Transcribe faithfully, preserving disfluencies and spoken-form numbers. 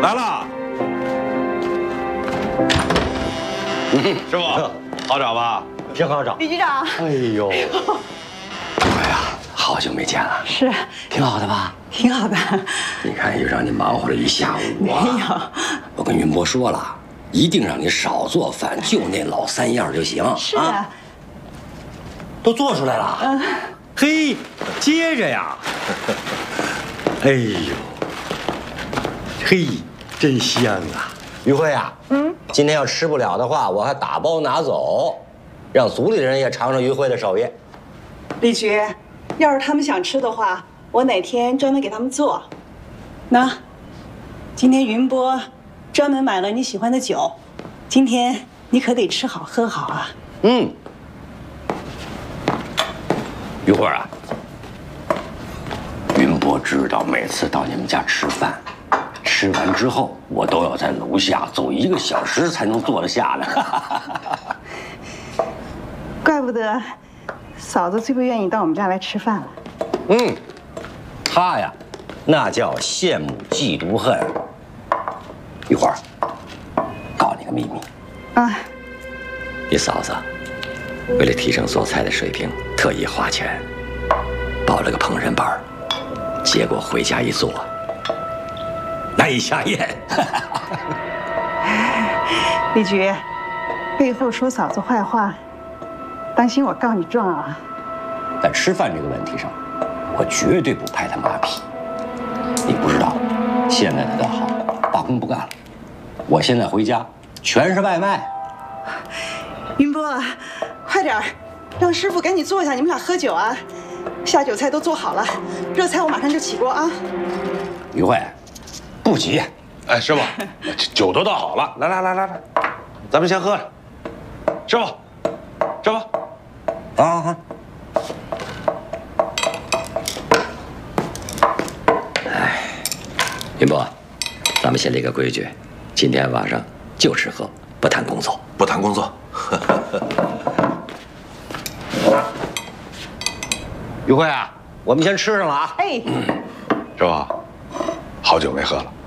来了。师傅，好找吧？ 挺好找。 李局长。 哎呦，哎呀，好久没见了。 是。 挺好的吧？ 挺好的。 你看，又让你忙活了一下午啊。 没有。 我跟云波说了，一定让你少做饭，就那老三样就行。 是啊。啊都做出来了。嗯。嘿，接着呀。哎呦，嘿，真香啊！于慧啊，嗯，今天要吃不了的话，我还打包拿走，让族里的人也尝尝于慧的手艺。 李局，要是他们想吃的话，我哪天专门给他们做。那，今天云波专门买了你喜欢的酒，今天你可得吃好喝好啊。 嗯。于慧啊，云波知道每次到你们家吃饭，吃完之后我都要在楼下走一个小时才能坐得下来。 怪不得嫂子最不愿意到我们家来吃饭了。 嗯，她呀，那叫羡慕嫉妒恨。玉花，告诉你个秘密啊，你嫂子为了提升做菜的水平，特意花钱报了个烹饪班，结果回家一做，难以下咽。 李局，背后说嫂子坏话，当心我告你状啊！ 在吃饭这个问题上，我绝对不拍他马屁。你不知道，现在他倒好，罢工不干了。我现在回家全是外卖。 云波，快点儿，让师傅赶紧坐下，你们俩喝酒啊！下酒菜都做好了，热菜我马上就起锅啊。 于慧，不急。 哎，师傅，酒都倒好了，来来来来来，咱们先喝。师傅，师傅， 啊啊！哎，云波，咱们先立个规矩，今天晚上就吃喝，不谈工作， 不谈工作。 于慧啊，我们先吃上了啊。 哎， 师傅，好久没喝了。